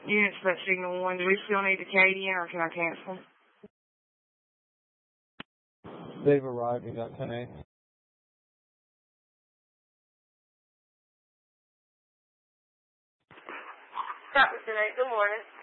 Units at Signal 1. Do we still need Acadian or can I cancel? They've arrived. You got 10-8. Stop, Mr. 8. Good morning.